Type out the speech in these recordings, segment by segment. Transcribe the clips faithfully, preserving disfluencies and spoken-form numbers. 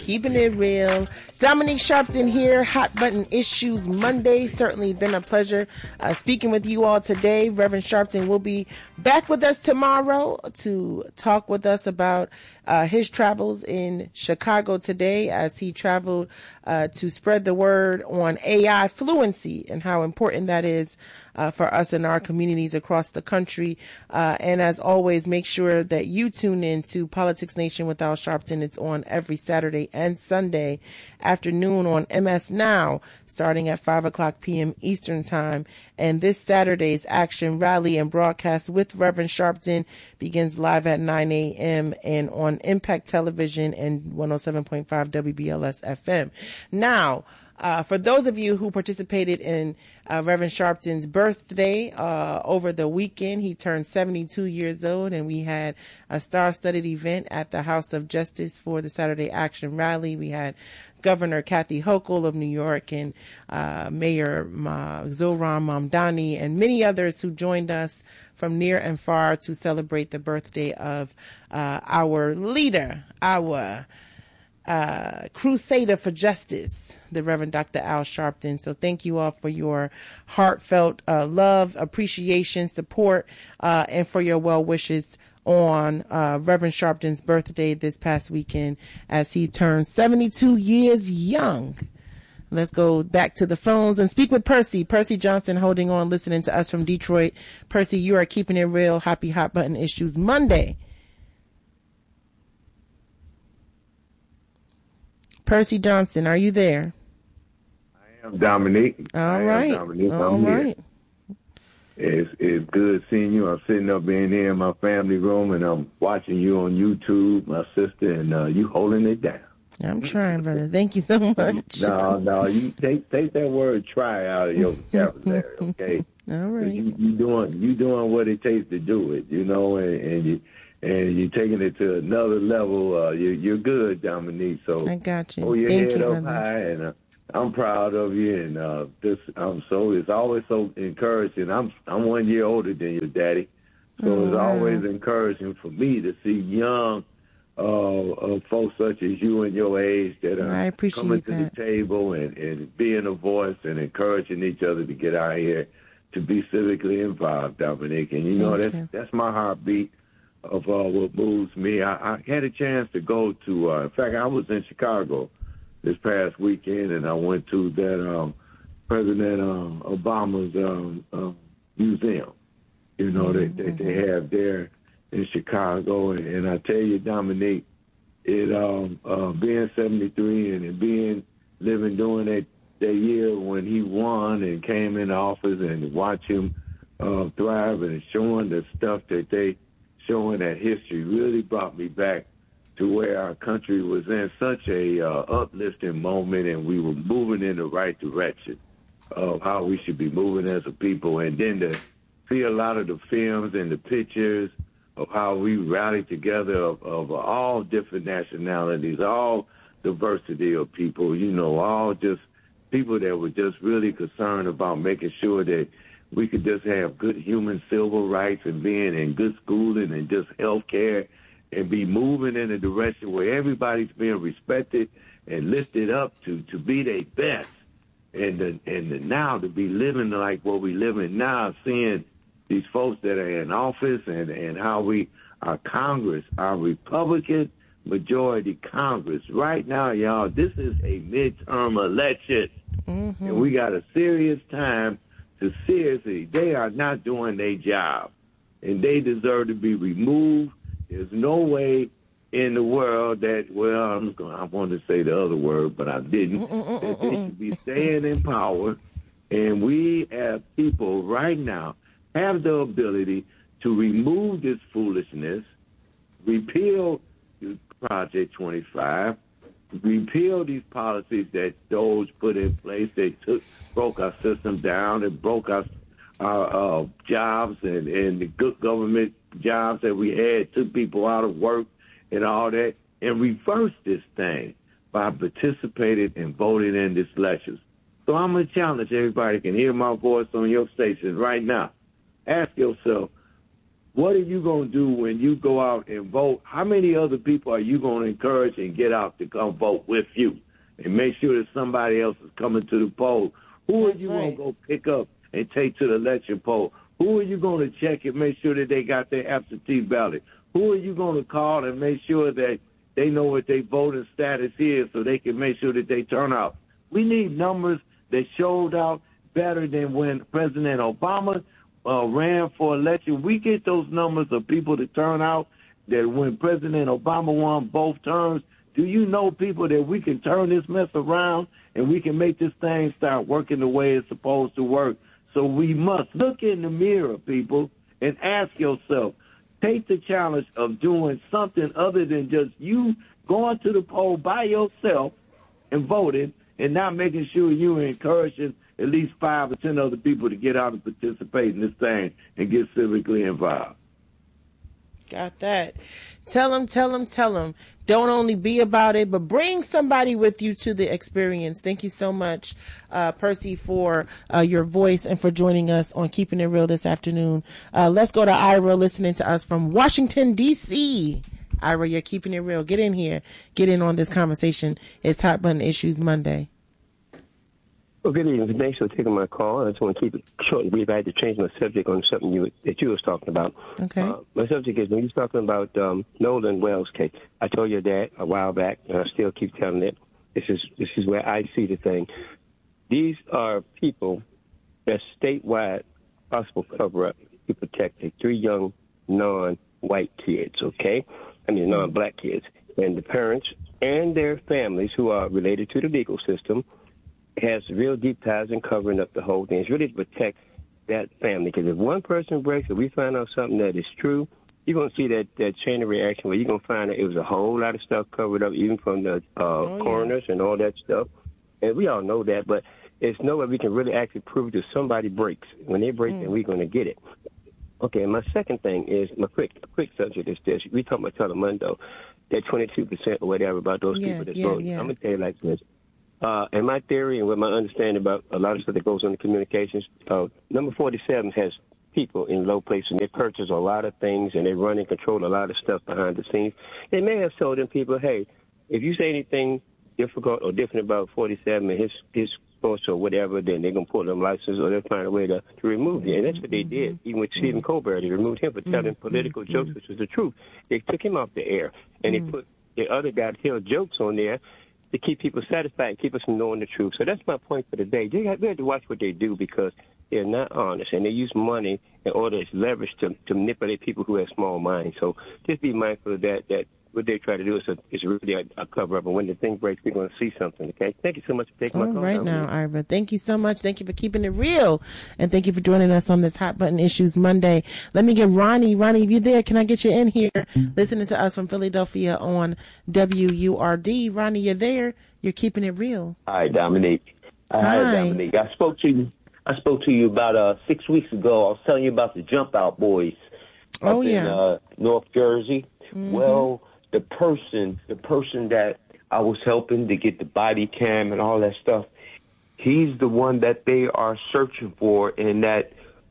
Keeping it real. Dominique Sharpton here. Hot Button Issues Monday. Certainly been a pleasure uh, speaking with you all today. Reverend Sharpton will be back with us tomorrow to talk with us about uh, his travels in Chicago today as he traveled uh, to spread the word on A I fluency and how important that is uh, for us in our communities across the country. Uh, and as always, make sure that you tune in to Politics Nation with Al Sharpton. It's on every Saturday and Sunday afternoon on M S Now, starting at five o'clock p.m. Eastern Time. And this Saturday's Action Rally and broadcast with Reverend Sharpton begins live at nine a.m. and on Impact Television and one oh seven point five W B L S F M. Now, Uh, for those of you who participated in uh, Reverend Sharpton's birthday uh, over the weekend, he turned seventy-two years old, and we had a star-studded event at the House of Justice for the Saturday Action Rally. We had Governor Kathy Hochul of New York and uh, Mayor Ma- Zohran Mamdani and many others who joined us from near and far to celebrate the birthday of uh, our leader, our Uh, crusader for justice, the Reverend Doctor Al Sharpton. So thank you all for your heartfelt uh, love, appreciation, support, uh, and for your well wishes on uh, Reverend Sharpton's birthday this past weekend as he turned seventy-two years young. Let's go back to the phones and speak with Percy. Percy Johnson holding on, listening to us from Detroit. Percy, you are keeping it real. Happy Hot Button Issues Monday. Percy Johnson, are you there? I am Dominique. All right. Dominique. All I'm right. Here. It's, it's good seeing you. I'm sitting up in here in my family room, and I'm watching you on YouTube, my sister, and uh, you holding it down. I'm trying, brother. Thank you so much. no, no, you take take that word "try" out of your vocabulary, okay? All right. You, you doing you doing what it takes to do it, you know, and, and you. And you're taking it to another level. Uh, you, you're good, Dominique. So I got you. Hold your Thank head you, up brother. high, and uh, I'm proud of you. And uh, this, I'm so it's always so encouraging. I'm I'm one year older than your daddy, so Oh, it's wow. always encouraging for me to see young uh, uh, folks such as you and your age that are I appreciate coming to that. the table and, and being a voice and encouraging each other to get out here to be civically involved, Dominique. And you know Thank that's you. that's my heartbeat of uh, what moves me. I, I had a chance to go to, uh, in fact, I was in Chicago this past weekend, and I went to that um, President um, Obama's um, uh, museum, you know, Mm-hmm. that, that they have there in Chicago. And, and I tell you, Dominique, it um, uh, being seventy-three and, and being living during that, that year when he won and came into office and watch him uh, thrive and showing the stuff that they showing that history really brought me back to where our country was in such a uh, uplifting moment, and we were moving in the right direction of how we should be moving as a people. And then to see a lot of the films and the pictures of how we rallied together of, of all different nationalities, all diversity of people, you know, all just people that were just really concerned about making sure that we could just have good human civil rights and being in good schooling and just health care and be moving in a direction where everybody's being respected and lifted up to, to be their best. And the, and the now to be living like what we live in now, seeing these folks that are in office and, and how we, our Congress, our Republican majority Congress, right now, y'all, this is a midterm election. Mm-hmm. And we got a serious time to seriously, they are not doing their job, and they deserve to be removed. There's no way in the world that, well, I'm going, I wanted to say the other word, but I didn't, Mm-mm-mm-mm. that they should be staying in power. And we as people right now have the ability to remove this foolishness, repeal Project twenty-five, repeal these policies that those put in place. They took, broke our system down and broke our, our uh, jobs and, and the good government jobs that we had, took people out of work and all that, and reverse this thing by participating and voting in these elections. So I'm going to challenge everybody who can hear my voice on your station right now. Ask yourself, What are you going to do when you go out and vote? How many other people are you going to encourage and get out to come vote with you? And make sure that somebody else is coming to the poll. Who That's are you right. going to go pick up and take to the election poll? Who are you going to check and make sure that they got their absentee ballot? Who are you going to call and make sure that they know what their voting status is so they can make sure that they turn out? We need numbers that showed out better than when President Obama uh, ran for election. We get those numbers of people to turn out that when President Obama won both terms. Do you know, people, that we can turn this mess around and we can make this thing start working the way it's supposed to work? So we must look in the mirror, people, and ask yourself, take the challenge of doing something other than just you going to the poll by yourself and voting and not making sure you're encouraging at least five or ten other people to get out and participate in this thing and get civically involved. Got that. Tell them, tell them, tell them. Don't only be about it, but bring somebody with you to the experience. Thank you so much, uh, Percy, for uh, your voice and for joining us on Keeping It Real this afternoon. Uh, let's go to Ira listening to us from Washington, D C Ira, you're keeping it real. Get in here. Get in on this conversation. It's Hot Button Issues Monday. Well, good evening. Thanks for taking my call. I just want to keep it short and brief. I had to change my subject on something you that you was talking about. Okay. Uh, my subject is when you're talking about um, Nolan Wells case. I told your dad a while back, and I still keep telling it. This is this is where I see the thing. These are people that statewide possible cover-up to protect the three young non-white kids. Okay, I mean non-black kids, and the parents and their families who are related to the legal system has real deep ties in covering up the whole thing. It's really to protect that family. Because if one person breaks, if we find out something that is true, you're going to see that, that chain of reaction where you're going to find that it was a whole lot of stuff covered up, even from the uh, oh, coroners yeah. and all that stuff. And we all know that, but it's no way we can really actually prove that somebody breaks. When they break, mm. then we're going to get it. Okay, and my second thing is, my quick quick subject is this. We talking about Telemundo, that twenty-two percent or whatever about those yeah, people that yeah, vote. yeah. I'm going to tell you like this. Uh, and my theory and what my understanding about a lot of stuff that goes on in communications, uh, number forty-seven has people in low places, and they purchase a lot of things, and they run and control a lot of stuff behind the scenes. They may have told them people, hey, if you say anything difficult or different about forty-seven and his, his course or whatever, then they're going to pull them license or they'll find a way to, to remove you. And that's what they did. Even with Stephen Colbert, they removed him for telling political jokes, which was the truth. They took him off the air, and they put the other guy to tell jokes on there to keep people satisfied and keep us from knowing the truth. So that's my point for the day. They have, we have to watch what they do because they're not honest, and they use money in order as leverage to, to manipulate people who have small minds. So just be mindful of that, that what they try to do is, a, is really a, a cover-up, and when the thing breaks, we're going to see something, okay? Thank you so much for taking All my call. right now, Ira. Thank you so much. Thank you for keeping it real, and thank you for joining us on this Hot Button Issues Monday. Let me get Ronnie. Ronnie, if you're there, can I get you in here listening to us from Philadelphia on W U R D? Ronnie, you're there. You're keeping it real. Hi, Dominique. Hi, Hi Dominique. I spoke to you. I spoke to you about uh, six weeks ago. I was telling you about the Jump Out Boys up oh, yeah. in uh, North Jersey. Mm-hmm. Well, the person, the person that I was helping to get the body cam and all that stuff, he's the one that they are searching for in that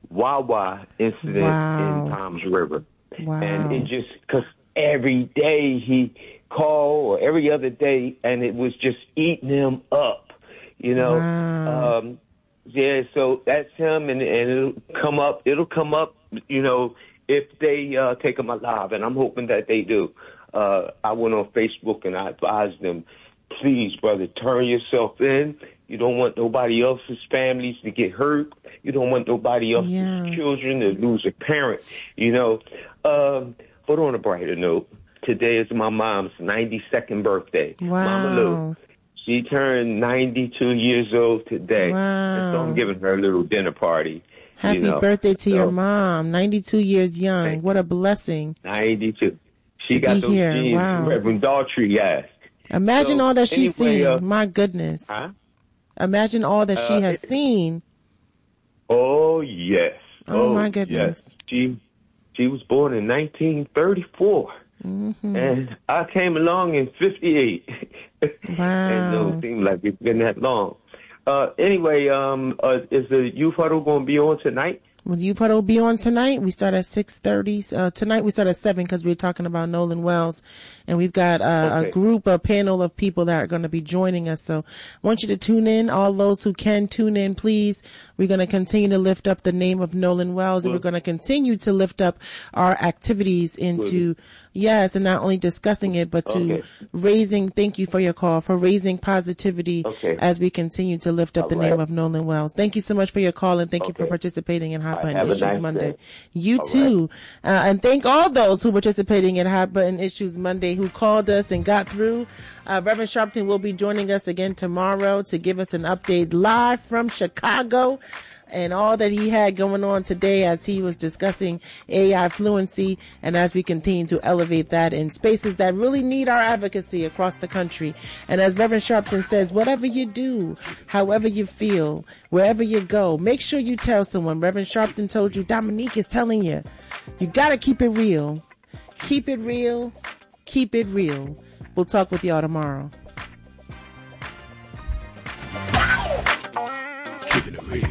Wawa incident wow. in Toms River. Wow. And it just, because every day he called or every other day, and it was just eating him up, you know. Wow. Um, yeah, so that's him, and, and it'll come up, it'll come up, you know, if they uh, take him alive, and I'm hoping that they do. Uh, I went on Facebook and I advised them, please, brother, turn yourself in. You don't want nobody else's families to get hurt. You don't want nobody else's yeah. children to lose a parent, you know. Um, but on a brighter note, today is my mom's ninety-second birthday. Wow. Mama Lou. She turned ninety-two years old today. Wow. And so I'm giving her a little dinner party. Happy you know. birthday to so, your mom. ninety-two years young. What a blessing. ninety-two. She to got be those here. genes Wow. Reverend Daughtry, yes. Imagine so, all that she's anyway, seen. Uh, My goodness. huh? Imagine all that she Uh, has it, seen. Oh, yes. Oh, oh my goodness. Yes. She, she was born in nineteen thirty-four. Mm-hmm. And I came along in fifty-eight. Wow. And it don't seem like it's been that long. Uh, anyway, um, uh, is the youth huddle going to be on tonight? Well, Youth Huddle will be on tonight. We start at six thirty. Uh, tonight we start at seven because we're talking about Nolan Wells. And we've got uh, okay. a group, a panel of people that are going to be joining us. So I want you to tune in. All those who can tune in, please. We're going to continue to lift up the name of Nolan Wells. Well, and we're going to continue to lift up our activities into, yes, and not only discussing it, but to okay. raising, thank you for your call, for raising positivity okay. as we continue to lift up All the right. name of Nolan Wells. Thank you so much for your call, and thank okay. you for participating in Hot Button Issues nice Monday. Day. You all too. Right. Uh, and thank all those who are participating in Hot Button Issues Monday who called us and got through. Uh, Reverend Sharpton will be joining us again tomorrow to give us an update live from Chicago and all that he had going on today as he was discussing A I fluency and as we continue to elevate that in spaces that really need our advocacy across the country. And as Reverend Sharpton says, whatever you do, however you feel, wherever you go, make sure you tell someone. Reverend Sharpton told you, Dominique is telling you, you got to keep it real. Keep it real. Keep it real. We'll talk with y'all tomorrow. Keeping it real.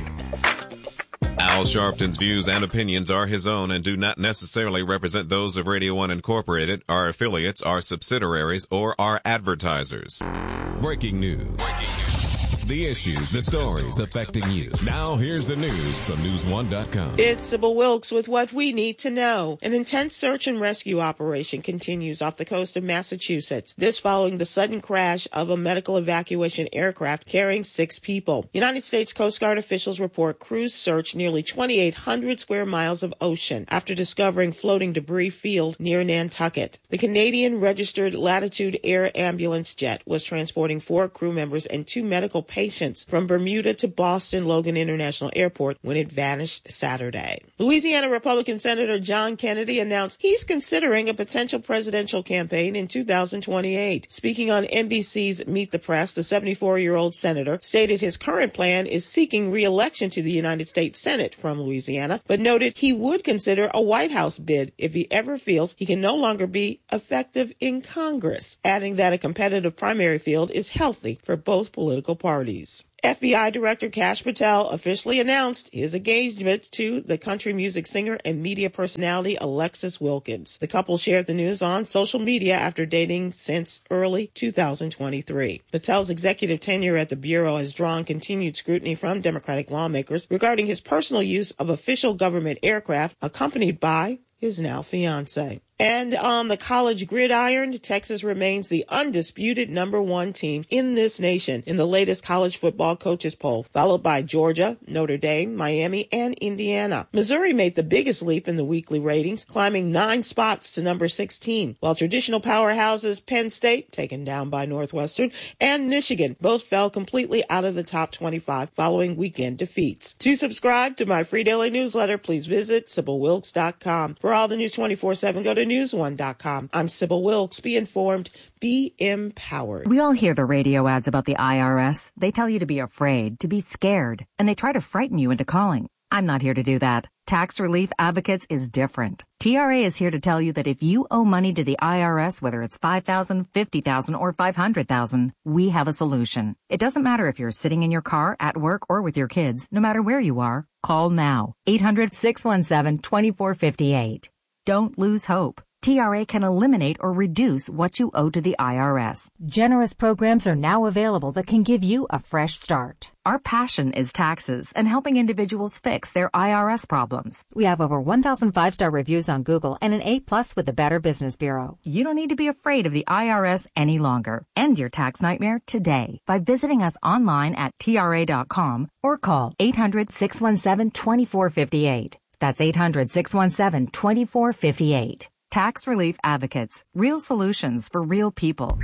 Al Sharpton's views and opinions are his own and do not necessarily represent those of Radio One Incorporated, our affiliates, our subsidiaries, or our advertisers. Breaking news. Breaking news. The issues, the stories affecting you. Now here's the news from news one dot com. It's Sybil Wilkes with what we need to know. An intense search and rescue operation continues off the coast of Massachusetts. This following the sudden crash of a medical evacuation aircraft carrying six people. United States Coast Guard officials report crews searched nearly twenty-eight hundred square miles of ocean after discovering floating debris field near Nantucket. The Canadian registered Latitude Air ambulance jet was transporting four crew members and two medical patients from Bermuda to Boston Logan International Airport when it vanished Saturday. Louisiana Republican Senator John Kennedy announced he's considering a potential presidential campaign in two thousand twenty-eight. Speaking on N B C's Meet the Press, the seventy-four-year-old senator stated his current plan is seeking re-election to the United States Senate from Louisiana, but noted he would consider a White House bid if he ever feels he can no longer be effective in Congress, adding that a competitive primary field is healthy for both political parties. F B I Director Kash Patel officially announced his engagement to the country music singer and media personality Alexis Wilkins. The couple shared the news on social media after dating since early two thousand twenty-three. Patel's executive tenure at the Bureau has drawn continued scrutiny from Democratic lawmakers regarding his personal use of official government aircraft accompanied by his now fiancée. And on the college gridiron, Texas remains the undisputed number one team in this nation in the latest college football coaches poll, followed by Georgia, Notre Dame, Miami, and Indiana. Missouri made the biggest leap in the weekly ratings, climbing nine spots to number sixteen, while traditional powerhouses Penn State, taken down by Northwestern, and Michigan both fell completely out of the top twenty-five following weekend defeats. To subscribe to my free daily newsletter, please visit Sybil Wilkes dot com. For all the news twenty-four seven, go to news one dot com. I'm Sybil Wilkes. Be informed. Be empowered. We all hear the radio ads about the I R S. They tell you to be afraid, to be scared, and they try to frighten you into calling. I'm not here to do that. Tax Relief Advocates is different. T R A is here to tell you that if you owe money to the I R S, whether it's five thousand dollars, fifty thousand dollars, or five hundred thousand dollars, we have a solution. It doesn't matter if you're sitting in your car, at work, or with your kids. No matter where you are, call now. eight hundred, six one seven, two four five eight. Don't lose hope. T R A can eliminate or reduce what you owe to the I R S. Generous programs are now available that can give you a fresh start. Our passion is taxes and helping individuals fix their I R S problems. We have over one thousand five-star reviews on Google and an A plus with the Better Business Bureau. You don't need to be afraid of the I R S any longer. End your tax nightmare today by visiting us online at T R A dot com or call eight hundred, six one seven, two four five eight. That's eight hundred, six one seven, two four five eight. Tax Relief Advocates. Real solutions for real people.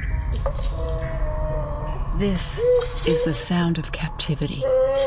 This is the sound of captivity.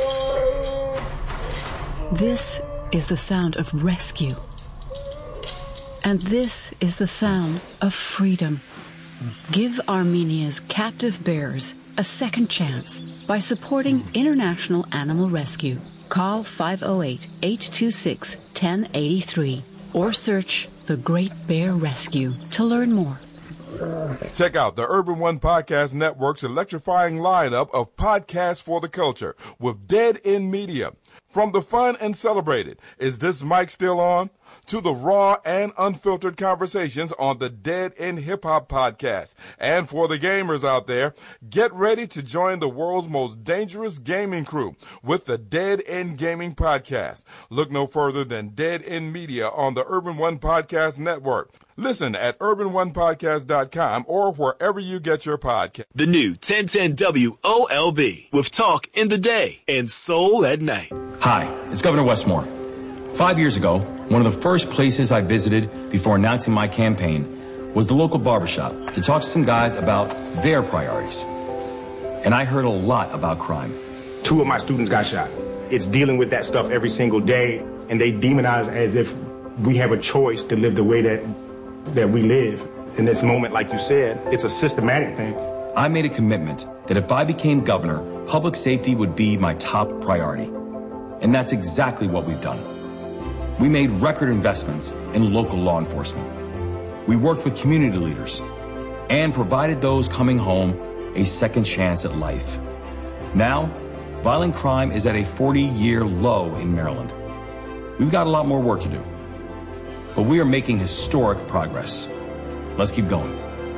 This is the sound of rescue. And this is the sound of freedom. Give Armenia's captive bears a second chance by supporting International Animal Rescue. Call five oh eight, eight two six, one oh eight three or search The Great Bear Rescue to learn more. Check out the Urban One Podcast Network's electrifying lineup of podcasts for the culture with Dead End Media, From the fun and celebrated, is this mic still on? To the raw and unfiltered conversations on the Dead End Hip Hop podcast. And for the gamers out there, get ready to join the world's most dangerous gaming crew with the Dead End Gaming podcast. Look no further than Dead End Media on the Urban One Podcast Network. Listen at urban one podcast dot com or wherever you get your podcast. The new ten ten W O L B with talk in the day and soul at night. Hi, it's Governor Westmore. Five years ago, one of the first places I visited before announcing my campaign was the local barbershop to talk to some guys about their priorities. And I heard a lot about crime. Two of my students got shot. It's dealing with that stuff every single day, and they demonize as if we have a choice to live the way that that we live. In this moment, like you said, it's a systematic thing. I made a commitment that if I became governor, public safety would be my top priority. And that's exactly what we've done. We made record investments in local law enforcement. We worked with community leaders and provided those coming home a second chance at life. Now, violent crime is at a forty-year low in Maryland. We've got a lot more work to do, but we are making historic progress. Let's keep going.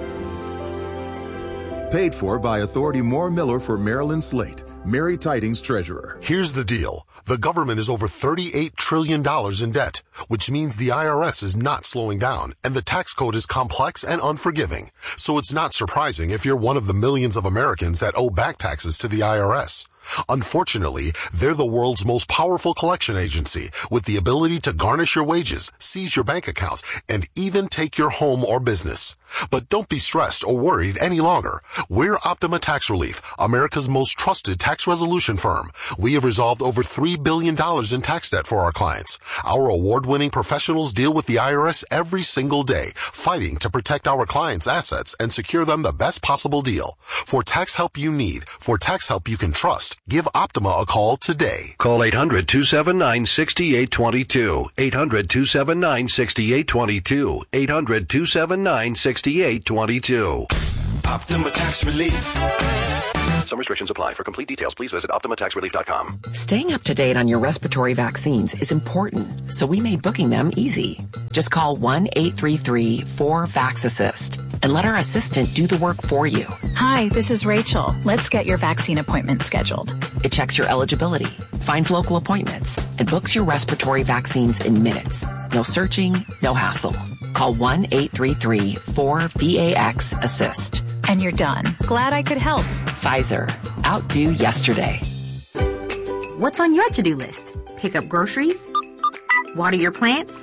Paid for by Authority Moore Miller for Maryland Slate. Mary Tidings, Treasurer. Here's the deal. The government is over thirty-eight trillion dollars in debt, which means the I R S is not slowing down, and the tax code is complex and unforgiving. So it's not surprising if you're one of the millions of Americans that owe back taxes to the I R S. Unfortunately, they're the world's most powerful collection agency with the ability to garnish your wages, seize your bank accounts, and even take your home or business. But don't be stressed or worried any longer. We're Optima Tax Relief, America's most trusted tax resolution firm. We have resolved over three billion dollars in tax debt for our clients. Our award-winning professionals deal with the I R S every single day, fighting to protect our clients' assets and secure them the best possible deal. For tax help you need, for tax help you can trust, give Optima a call today. Call eight hundred, two seven nine, six eight two two. eight hundred, two seven nine, six eight two two. eight hundred, two seven nine, six eight two two. Optima Tax Relief. Some restrictions apply. For complete details, please visit optima tax relief dot com. Staying up to date on your respiratory vaccines is important, so we made booking them easy. Just call one eight three three, four, VAX assist and let our assistant do the work for you. Hi, this is Rachel. Let's get your vaccine appointment scheduled. It checks your eligibility, finds local appointments, and books your respiratory vaccines in minutes. No searching, no hassle. Call one eight three three, four, VAX assist. And you're done. Glad I could help. Pfizer. Outdo yesterday. What's on your to-do list? Pick up groceries? Water your plants?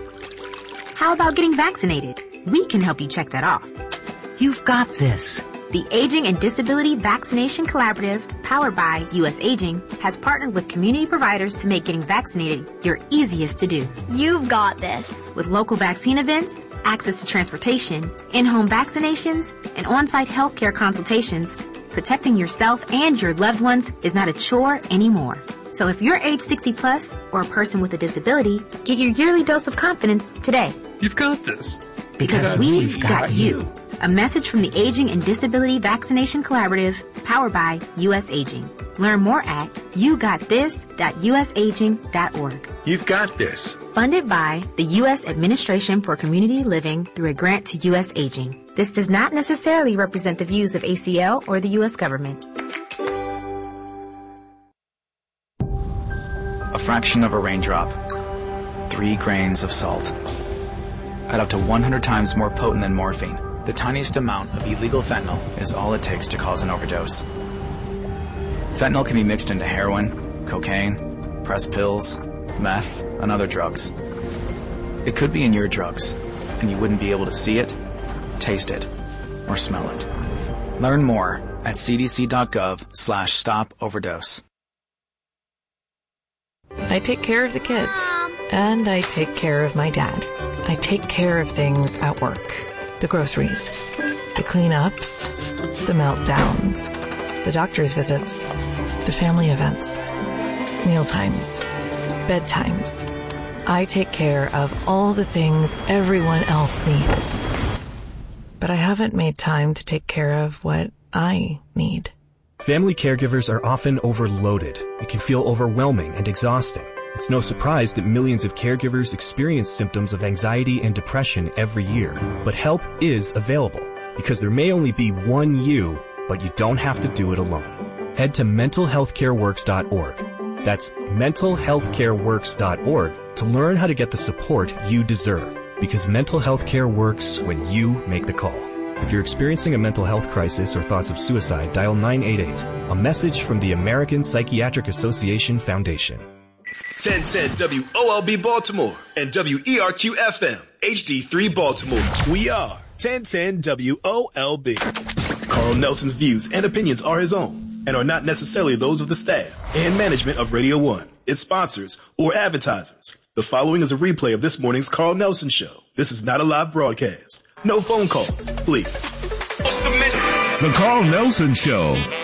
How about getting vaccinated? We can help you check that off. You've got this. The Aging and Disability Vaccination Collaborative, powered by U S Aging, has partnered with community providers to make getting vaccinated your easiest to do. You've got this. With local vaccine events, access to transportation, in-home vaccinations, and on-site healthcare consultations, protecting yourself and your loved ones is not a chore anymore. So if you're age sixty plus or a person with a disability, get your yearly dose of confidence today. You've got this. Because, because we've, we've got, got you. you. A message from the Aging and Disability Vaccination Collaborative, powered by U S Aging. Learn more at you got this dot u s aging dot org. You've got this. Funded by the U S Administration for Community Living through a grant to U S Aging. This does not necessarily represent the views of A C L or the U S government. A fraction of a raindrop. Three grains of salt. At up to one hundred times more potent than morphine, the tiniest amount of illegal fentanyl is all it takes to cause an overdose. Fentanyl can be mixed into heroin, cocaine, pressed pills, meth, and other drugs. It could be in your drugs, and you wouldn't be able to see it, taste it, or smell it. Learn more at c d c dot gov slash stop overdose. I take care of the kids, and I take care of my dad. I take care of things at work. The groceries, the cleanups, the meltdowns, the doctor's visits, the family events, mealtimes, bedtimes. I take care of all the things everyone else needs. But I haven't made time to take care of what I need. Family caregivers are often overloaded. It can feel overwhelming and exhausting. It's no surprise that millions of caregivers experience symptoms of anxiety and depression every year. But help is available, because there may only be one you, but you don't have to do it alone. Head to mental health care works dot org. That's mental health care works dot org to learn how to get the support you deserve, because mental health care works when you make the call. If you're experiencing a mental health crisis or thoughts of suicide, dial nine eight eight. A message from the American Psychiatric Association Foundation. ten ten W O L B Baltimore and W E R Q F M H D three Baltimore. We are ten ten W O L B. Carl Nelson's views and opinions are his own and are not necessarily those of the staff and management of Radio One, its sponsors, or advertisers. The following is a replay of this morning's Carl Nelson Show. This is not a live broadcast. No phone calls, please. The Carl Nelson Show